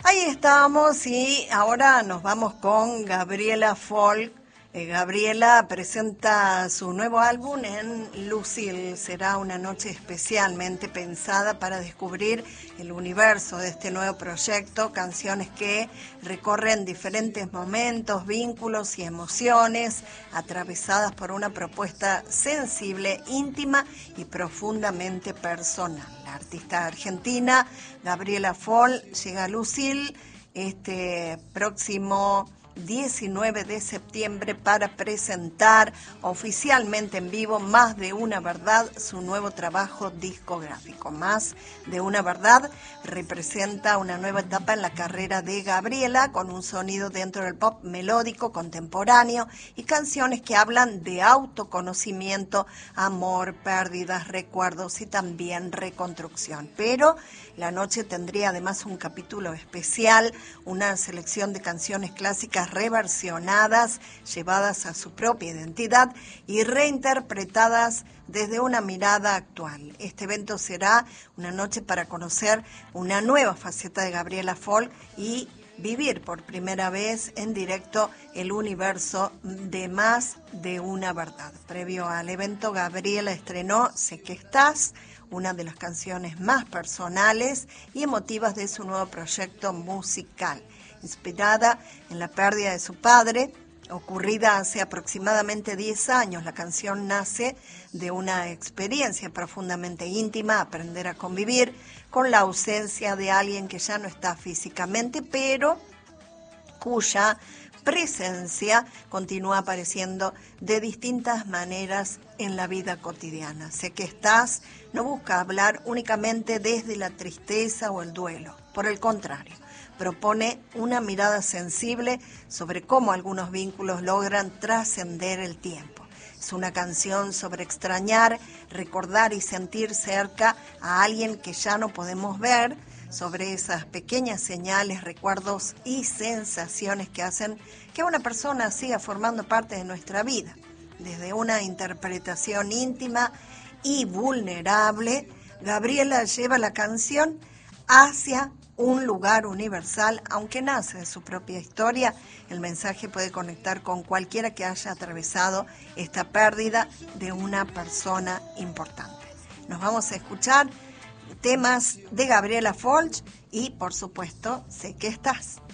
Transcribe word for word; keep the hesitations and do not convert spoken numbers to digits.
Ahí estamos y ahora nos vamos con Gabriela Folk. Eh, Gabriela presenta su nuevo álbum en Lucille. Será una noche especialmente pensada para descubrir el universo de este nuevo proyecto, canciones que recorren diferentes momentos, vínculos y emociones, atravesadas por una propuesta sensible, íntima y profundamente personal. La artista argentina Gabriela Folk llega a Lucille este próximo diecinueve de septiembre para presentar oficialmente en vivo Más de una Verdad, su nuevo trabajo discográfico. Más de una Verdad representa una nueva etapa en la carrera de Gabriela, con un sonido dentro del pop melódico contemporáneo y canciones que hablan de autoconocimiento, amor, pérdidas, recuerdos y también reconstrucción. Pero la noche tendría además un capítulo especial, una selección de canciones clásicas reversionadas, llevadas a su propia identidad y reinterpretadas desde una mirada actual. Este evento será una noche para conocer una nueva faceta de Gabriela Folk y vivir por primera vez en directo el universo de Más de una Verdad. Previo al evento, Gabriela estrenó Sé que estás, una de las canciones más personales y emotivas de su nuevo proyecto musical. Inspirada en la pérdida de su padre, ocurrida hace aproximadamente diez años, la canción nace de una experiencia profundamente íntima, aprender a convivir con la ausencia de alguien que ya no está físicamente, pero cuya presencia continúa apareciendo de distintas maneras en la vida cotidiana. Sé que estás no busca hablar únicamente desde la tristeza o el duelo, por el contrario, propone una mirada sensible sobre cómo algunos vínculos logran trascender el tiempo. Es una canción sobre extrañar, recordar y sentir cerca a alguien que ya no podemos ver, sobre esas pequeñas señales, recuerdos y sensaciones que hacen que una persona siga formando parte de nuestra vida. Desde una interpretación íntima y vulnerable, Gabriela lleva la canción hacia un lugar universal. Aunque nace de su propia historia, el mensaje puede conectar con cualquiera que haya atravesado esta pérdida de una persona importante. Nos vamos a escuchar temas de Gabriela Folk y, por supuesto, Sé que estás.